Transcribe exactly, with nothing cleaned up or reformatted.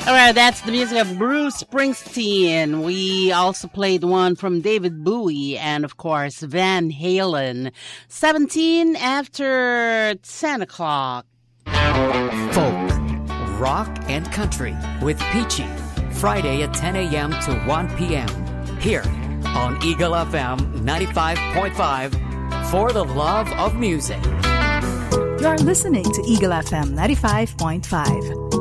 All right, that's the music of Bruce Springsteen. We also played one from David Bowie and, of course, Van Halen. seventeen after ten o'clock. Folk, rock, and country with Peachy. Friday at ten a.m. to one p.m. Here on Eagle F M ninety-five point five for the love of music. You're listening to Eagle F M ninety-five point five.